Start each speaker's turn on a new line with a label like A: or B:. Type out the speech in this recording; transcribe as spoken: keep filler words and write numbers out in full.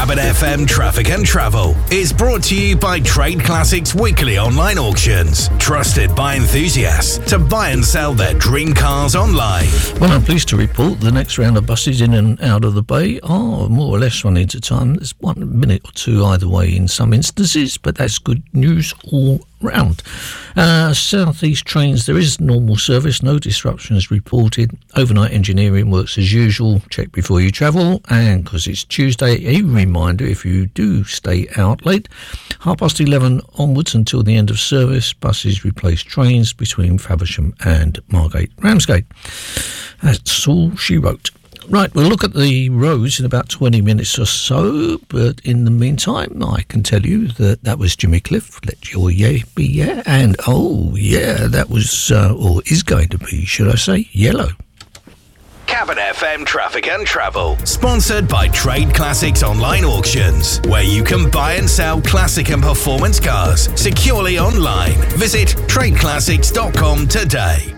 A: Cabin F M Traffic and Travel is brought to you by Trade Classics Weekly Online Auctions, trusted by enthusiasts to buy and sell their dream cars online.
B: Well, I'm pleased to report the next round of buses in and out of the bay are more or less running to time. There's one minute or two either way in some instances, but that's good news all round. Uh, South East trains, there is normal service, no disruptions reported. Overnight engineering works as usual. Check before you travel, and because it's Tuesday, a reminder if you do stay out late, half past eleven onwards until the end of service, buses replace trains between Faversham and Margate Ramsgate. That's all she wrote. Right, we'll look at the roads in about twenty minutes or so, but in the meantime, I can tell you that that was Jimmy Cliff, Let Your Yeah Be Yeah, and oh yeah, that was, uh, or is going to be, should I say, Yellow.
A: Cabin F M Traffic and Travel, sponsored by Trade Classics Online Auctions, where you can buy and sell classic and performance cars securely online. Visit trade classics dot com today.